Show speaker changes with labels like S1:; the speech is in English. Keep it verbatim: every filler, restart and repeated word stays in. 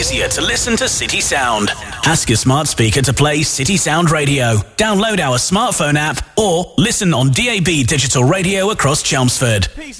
S1: easier to listen to City Sound. Ask your smart speaker to play City Sound Radio. Download our smartphone app or listen on D A B digital radio across Chelmsford.